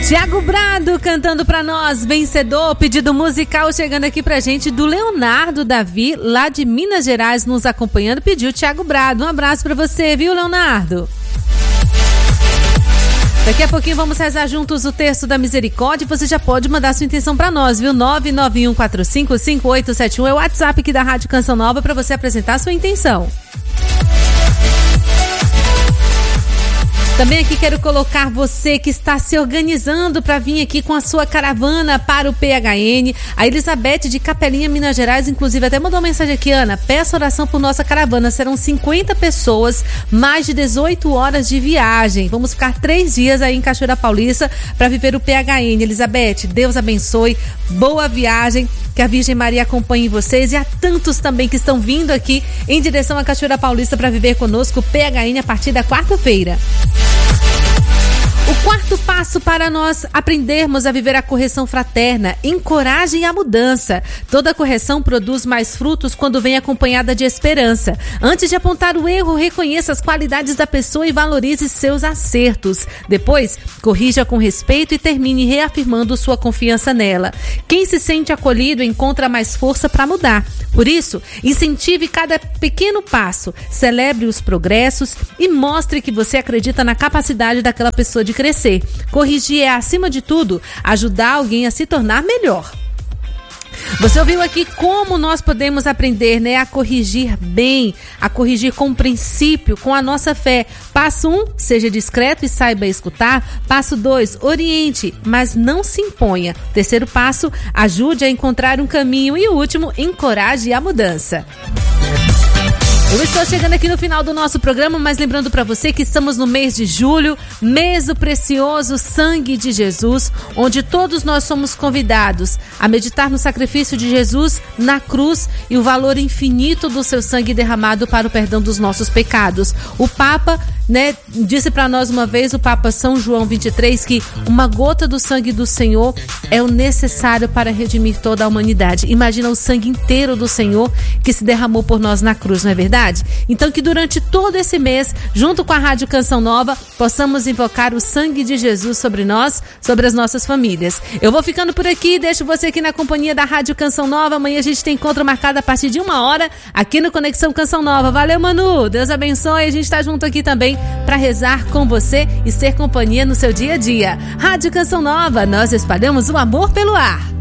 Tiago Brado cantando pra nós, Vencedor, pedido musical chegando aqui pra gente do Leonardo Davi, lá de Minas Gerais, nos acompanhando, pediu Tiago Brado. Um abraço pra você, viu, Leonardo? Daqui a pouquinho vamos rezar juntos o terço da misericórdia e você já pode mandar sua intenção pra nós, viu? 991455871 é o WhatsApp aqui da Rádio Canção Nova pra você apresentar sua intenção. Também aqui quero colocar você que está se organizando para vir aqui com a sua caravana para o PHN. A Elizabeth de Capelinha, Minas Gerais, inclusive até mandou uma mensagem aqui, Ana, peça oração por nossa caravana. Serão 50 pessoas, mais de 18 horas de viagem. Vamos ficar 3 dias aí em Cachoeira Paulista para viver o PHN. Elizabeth, Deus abençoe, boa viagem, que a Virgem Maria acompanhe vocês e a tantos também que estão vindo aqui em direção à Cachoeira Paulista para viver conosco o PHN a partir da quarta-feira. O quarto passo para nós aprendermos a viver a correção fraterna, encoraje a mudança. Toda correção produz mais frutos quando vem acompanhada de esperança. Antes de apontar o erro, reconheça as qualidades da pessoa e valorize seus acertos. Depois, corrija com respeito e termine reafirmando sua confiança nela. Quem se sente acolhido encontra mais força para mudar. Por isso, incentive cada pequeno passo, celebre os progressos e mostre que você acredita na capacidade daquela pessoa de crescer. Corrigir é, acima de tudo, ajudar alguém a se tornar melhor. Você ouviu aqui como nós podemos aprender, né, a corrigir bem, a corrigir com princípio, com a nossa fé. Passo 1, seja discreto e saiba escutar. Passo 2, oriente, mas não se imponha. Terceiro passo, ajude a encontrar um caminho. E o último, encoraje a mudança. Eu estou chegando aqui no final do nosso programa, mas lembrando para você que estamos no mês de julho, mês do precioso sangue de Jesus, onde todos nós somos convidados a meditar no sacrifício de Jesus na cruz e o valor infinito do seu sangue derramado para o perdão dos nossos pecados. O Papa, né, disse para nós uma vez, o Papa São João 23, que uma gota do sangue do Senhor é o necessário para redimir toda a humanidade. Imagina o sangue inteiro do Senhor que se derramou por nós na cruz, não é verdade? Então que durante todo esse mês, junto com a Rádio Canção Nova, possamos invocar o sangue de Jesus sobre nós, sobre as nossas famílias. Eu vou ficando por aqui, deixo você aqui na companhia da Rádio Canção Nova. Amanhã a gente tem encontro marcado a partir de 1h aqui no Conexão Canção Nova. Valeu, Manu, Deus abençoe, a gente está junto aqui também para rezar com você e ser companhia no seu dia a dia. Rádio Canção Nova, nós espalhamos o amor pelo ar.